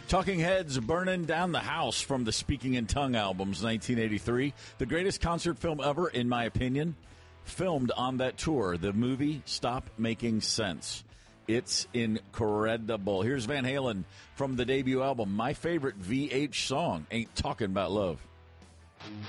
Talking Heads Burning Down the House from the Speaking in Tongue albums, 1983. The greatest concert film ever, in my opinion, filmed on that tour. The movie Stop Making Sense. It's incredible. Here's Van Halen from the debut album. My favorite VH song, Ain't Talking About Love.